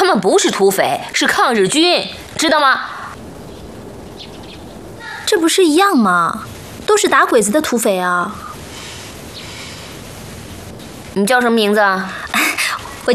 们不是土匪，是抗日军，知道吗？ 这不是一样吗？都是打鬼子的土匪啊！ 你叫什么名字啊？